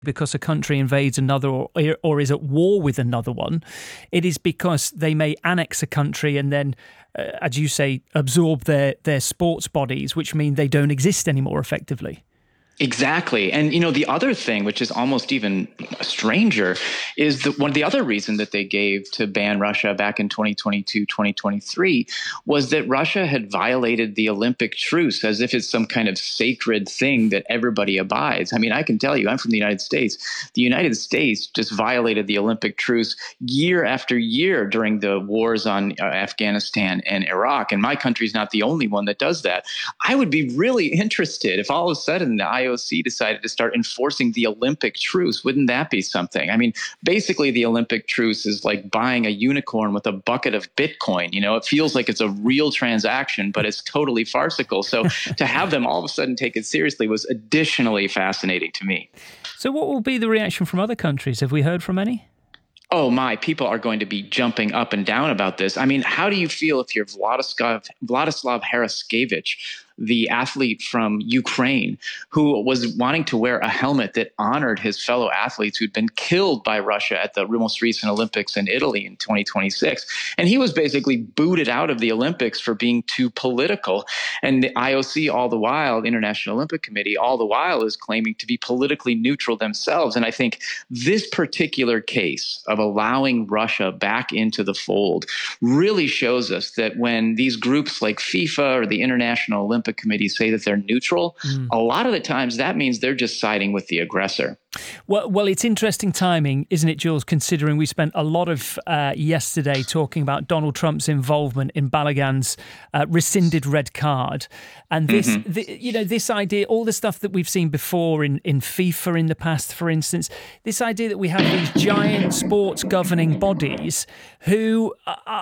because a country invades another or is at war with another one. It is because they may annex a country and then, as you say, absorb their sports bodies, which mean they don't exist anymore effectively. Exactly. And, the other thing, which is almost even stranger, is that one of the other reasons that they gave to ban Russia back in 2022, 2023, was that Russia had violated the Olympic truce as if it's some kind of sacred thing that everybody abides. I mean, I can tell you, I'm from the United States. The United States just violated the Olympic truce year after year during the wars on Afghanistan and Iraq. And my country's not the only one that does that. I would be really interested if all of a sudden the IOC decided to start enforcing the Olympic truce. Wouldn't that be something? I mean, basically the Olympic truce is like buying a unicorn with a bucket of Bitcoin. It feels like it's a real transaction, but it's totally farcical. So to have them all of a sudden take it seriously was additionally fascinating to me. So what will be the reaction from other countries? Have we heard from any? Oh my, people are going to be jumping up and down about this. I mean, how do you feel if you're Vladislav Haraskevich, the athlete from Ukraine, who was wanting to wear a helmet that honored his fellow athletes who'd been killed by Russia at the most recent Olympics in Italy in 2026. And he was basically booted out of the Olympics for being too political. And the IOC, all the while, the International Olympic Committee, all the while is claiming to be politically neutral themselves. And I think this particular case of allowing Russia back into the fold really shows us that when these groups like FIFA or the International Olympic Committee say that they're neutral, a lot of the times that means they're just siding with the aggressor. Well, it's interesting timing, isn't it, Jules, considering we spent a lot of yesterday talking about Donald Trump's involvement in Balogun's rescinded red card. And this, this idea, all the stuff that we've seen before in FIFA in the past, for instance, this idea that we have these giant sports governing bodies who,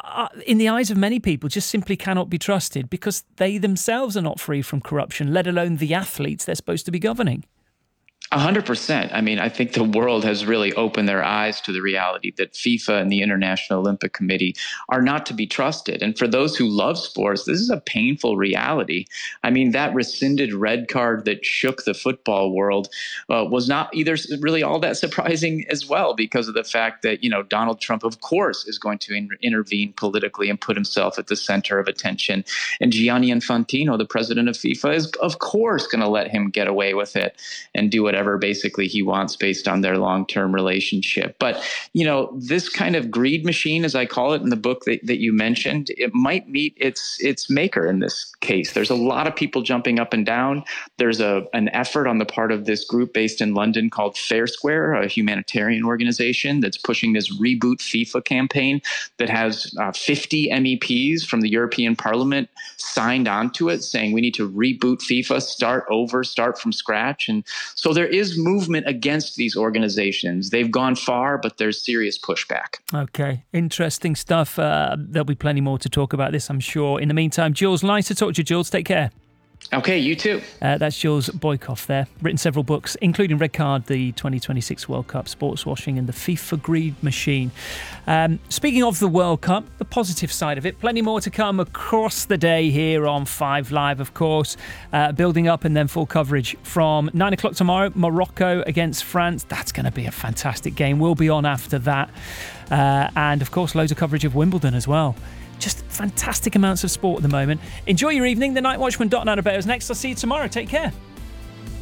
in the eyes of many people, just simply cannot be trusted because they themselves are not free from corruption, let alone the athletes they're supposed to be governing. 100%. I mean, I think the world has really opened their eyes to the reality that FIFA and the International Olympic Committee are not to be trusted. And for those who love sports, this is a painful reality. I mean, that rescinded red card that shook the football world was not either really all that surprising as well, because of the fact that, Donald Trump, of course, is going to intervene politically and put himself at the center of attention. And Gianni Infantino, the president of FIFA, is, of course, going to let him get away with it and do whatever basically he wants based on their long-term relationship. But, this kind of greed machine, as I call it in the book that you mentioned, it might meet its maker in this case. There's a lot of people jumping up and down. There's an effort on the part of this group based in London called Fair Square, a humanitarian organization that's pushing this Reboot FIFA campaign that has 50 MEPs from the European Parliament signed onto it, saying we need to reboot FIFA, start from scratch. And so there is movement against these organizations. They've gone far, but there's serious pushback. Okay, interesting stuff. There'll be plenty more to talk about this, I'm sure. In the meantime, Jules, nice to talk to you, Jules. Take care. Okay, you too. That's Jules Boykoff there. Written several books, including Red Card, the 2026 World Cup, Sports Washing and the FIFA Greed Machine. Speaking of the World Cup, the positive side of it, plenty more to come across the day here on 5 Live, of course. Building up and then full coverage from 9 o'clock tomorrow, Morocco against France. That's going to be a fantastic game. We'll be on after that. And, of course, loads of coverage of Wimbledon as well. Just fantastic amounts of sport at the moment. Enjoy your evening. The Nightwatchman.net is next. I'll see you tomorrow. Take care.